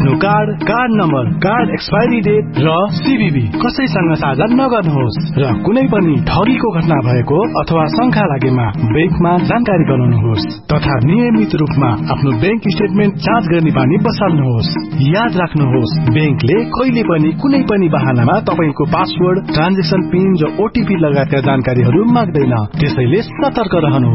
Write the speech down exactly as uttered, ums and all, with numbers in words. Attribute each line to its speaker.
Speaker 1: आफ्नो card, card number, card expiry date र CVV कसैसँग साझा नगर्नुहोस् र कुनै पनि ठगीको घटना भएको अथवा शंका लागेमा बैंकमा जानकारी गराउनुहोस् तथा नियमित रूपमा आफ्नो बैंक स्टेटमेन्ट जाँच गर्ने बानी बसाल्नुहोस्। याद राख्नुहोस्, बैंकले कहिले पनि कुनै पनि बहानामा तपाईको पासवर्ड, ट्रान्जेक्सन पिन र ओटीपी लगायतका जानकारीहरू माग्दैन। त्यसैले सतर्क रहनुहोस्।